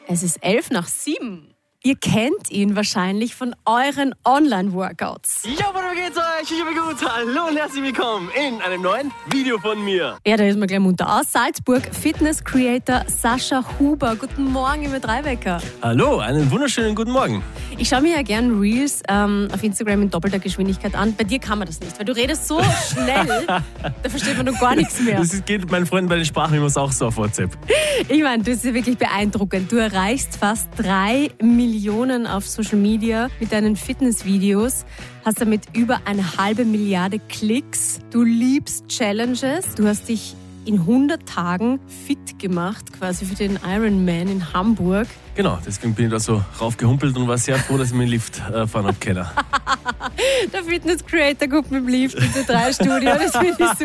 Es ist 7:11. Ihr kennt ihn wahrscheinlich von euren Online-Workouts. Ja, wie geht's euch? Ich bin gut. Hallo und herzlich willkommen in einem neuen Video von mir. Ja, da ist man gleich munter aus. Salzburg, Fitness-Creator Sascha Huber. Guten Morgen, ihr Dreiwecker. Hallo, einen wunderschönen guten Morgen. Ich schaue mir ja gern Reels auf Instagram in doppelter Geschwindigkeit an. Bei dir kann man das nicht, weil du redest so schnell, da versteht man noch gar nichts mehr. Das geht meinen Freunden bei den Sprachmemos auch so auf WhatsApp. Ich meine, das ist ja wirklich beeindruckend. Du erreichst fast 3 Millionen auf Social Media mit deinen Fitnessvideos, hast damit über 1,5 Milliarden Klicks. Du liebst Challenges. Du hast dich in 100 Tagen fit gemacht, quasi für den Ironman in Hamburg. Genau, deswegen bin ich da so raufgehumpelt und war sehr froh, dass ich mit dem Lift fahren habe können. Der Fitness-Creator kommt mit dem Lift ins 3 Studio, das finde ich super.